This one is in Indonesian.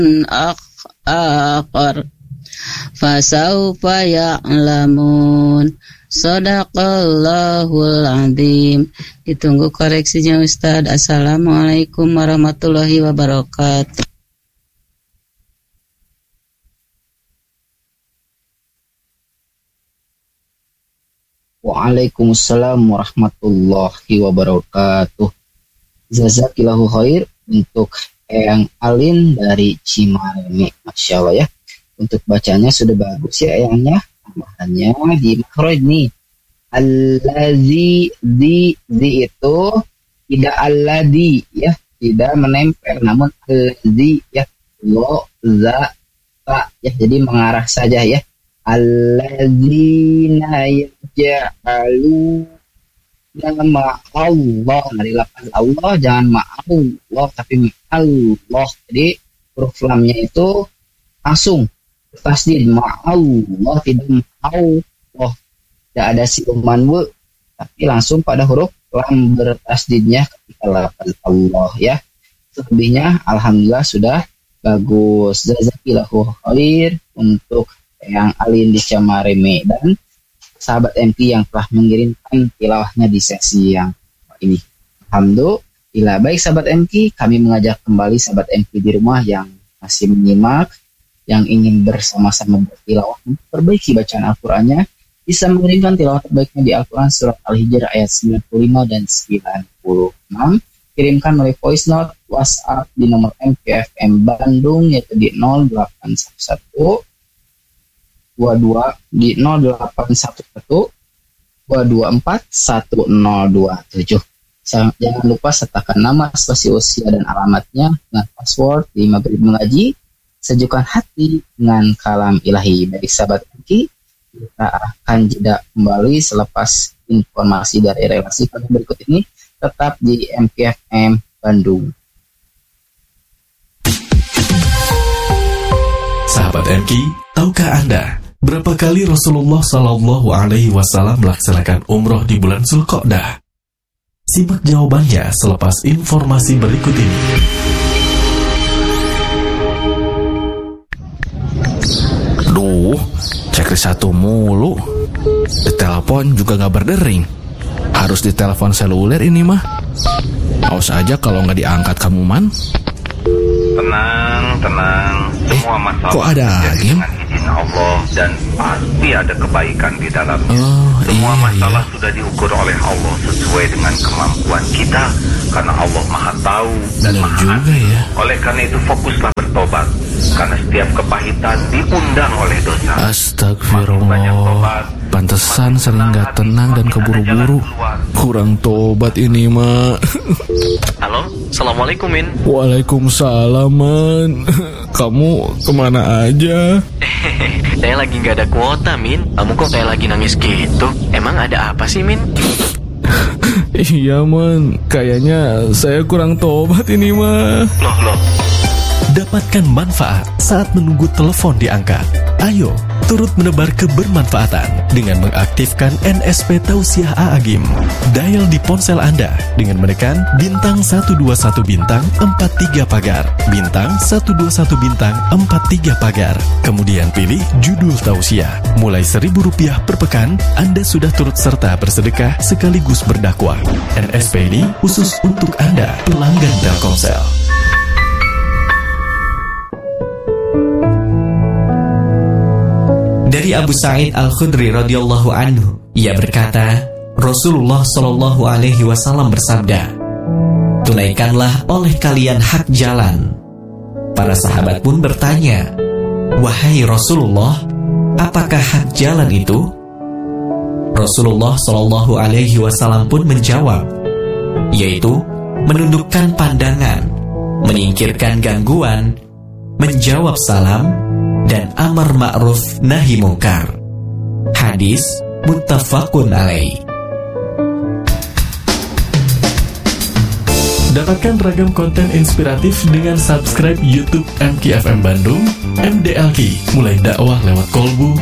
akhar fasawfa ya'lamun. Shadaqallahul azim. Ditunggu koreksinya Ustaz. Assalamualaikum warahmatullahi wabarakatuh. Waalaikumsalam warahmatullahi wabarakatuh. Jazakillahu khair untuk Eyang Alin dari Cimareme. Masya Allah ya. Untuk bacanya sudah bagus ya Eyangnya. Tambahannya di makhraj nih. Allazi di itu tidak alladhi ya. Tidak menempel namun allazi ya. Lo za ta ya. Jadi mengarah saja ya. Alladzina yaj'alu nama Allah dari lafaz Allah jangan ma'allah tapi ma'allah. Jadi huruf lamnya itu langsung tasdid ma'allah tidak ma'allah. Tidak ada siluman wa tapi langsung pada huruf lam bertasdidnya ketika lafaz Allah ya. Selebihnya alhamdulillah sudah bagus. Jazakillahu khair untuk yang Alin di Cimareme dan sahabat MP yang telah mengirimkan tilawahnya di sesi yang ini. Alhamdulillah. Baik sahabat MP, kami mengajak kembali sahabat MP di rumah yang masih menyimak, yang ingin bersama-sama bertilawah memperbaiki bacaan Al-Qur'annya, bisa mengirimkan tilawah terbaiknya di Al-Qur'an surat Al-Hijr ayat 95 dan 96. Kirimkan melalui voice note WhatsApp di nomor MPFM Bandung yaitu di 0811 22 di 0811 224 1027. Jangan lupa sertakan nama, spasi usia dan alamatnya dengan password di Maghrib Mengaji. Sejukkan hati dengan kalam ilahi. Dari sahabat Aki, kita akan jeda kembali selepas informasi dari relasi berikut ini. Tetap di MPFM Bandung. Sahabat MK, tahukah Anda berapa kali Rasulullah Shallallahu Alaihi Wasallam melaksanakan umroh di bulan Zulqa'dah? Simak jawabannya selepas informasi berikut ini. Duh, checklist satu mulu. Ditelepon juga gak berdering. Harus ditelepon seluler ini mah. Awas aja kalau gak diangkat kamu man. Tenang. Semua masalah kok ada lagi? Dengan izin Allah dan pasti ada kebaikan di dalamnya. Semua masalah sudah diukur oleh Allah sesuai dengan kemampuan kita karena Allah Maha Tahu dan benar Maha juga Adil. ya. Oleh karena itu fokuslah bertobat karena setiap kepahitan diundang oleh dosa. Astagfirullah. Pantesan sering gak tenang dan keburu-buru. Kurang tobat ini mah. Halo, Assalamualaikum Min. Waalaikumsalam man. Kamu kemana aja? Saya lagi gak ada kuota Min. Kamu kok kayak lagi nangis gitu? Emang ada apa sih Min? Iya man, kayaknya saya kurang tobat ini mah. Loh. Dapatkan manfaat saat menunggu telepon diangkat. Ayo, turut menebar kebermanfaatan dengan mengaktifkan NSP Tausiah A'agim. Dial di ponsel Anda dengan menekan bintang 121 bintang 43 pagar, bintang 121 bintang 43 pagar. Kemudian pilih judul Tausiah. Mulai Rp1.000 per pekan, Anda sudah turut serta bersedekah sekaligus berdakwah. NSP ini khusus untuk Anda, pelanggan Telkomsel. Dari Abu Sa'id Al-Khudri radhiyallahu anhu, ia berkata, Rasulullah Shallallahu Alaihi Wasallam bersabda, tunaikanlah oleh kalian hak jalan. Para sahabat pun bertanya, wahai Rasulullah, apakah hak jalan itu? Rasulullah Shallallahu Alaihi Wasallam pun menjawab, yaitu menundukkan pandangan, menyingkirkan gangguan, menjawab salam, dan amar ma'ruf nahi mungkar. Hadis muttafaqun alaih. Dapatkan ragam konten inspiratif dengan subscribe YouTube MKFM Bandung, MDLK, mulai dakwah lewat kolbu,